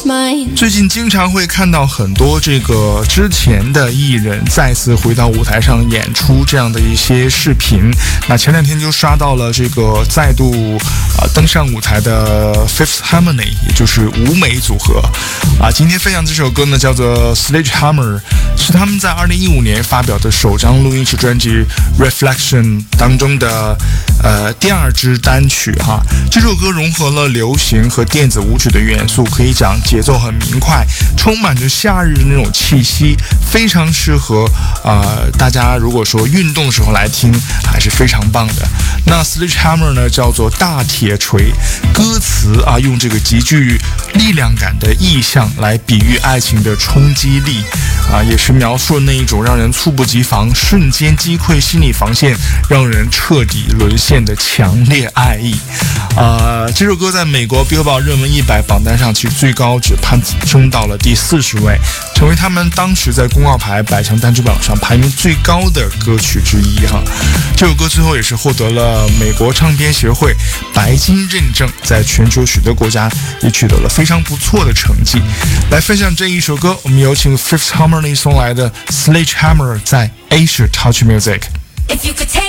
最近经常会看到很多这个之前的艺人再次回到舞台上演出这样的一些视频。那前两天就刷到了这个再度登上舞台的 Fifth Harmony， 也就是五美组合今天分享这首歌呢叫做 Sledgehammer， 是他们在2015年发表的首张录音室专辑 Reflection 当中的第二支单曲哈。这首歌融合了流行和电子舞曲的元素，可以讲节奏很明快，充满着夏日的那种气息，非常适合大家如果说运动的时候来听，还是非常棒的。那 Sledgehammer 呢叫做大铁锤，歌词用这个极具力量感的意象来比喻爱情的冲击力也是描述了那一种让人猝不及防、瞬间击溃心理防线、让人彻底沦陷的强烈爱意。这首歌在美国 Billboard 热门100榜单上其实最高只攀升到了第40位，成为他们当时在公告牌100强单曲榜上排名最高的歌曲之一哈。这首歌最后也是获得了美国唱片协会白金认证，在全球许多国家也取得了非常不错的成绩。来分享这一首歌，我们有请 Fifth Harmony 送来的 Sledgehammer 在 Asia Touch Music。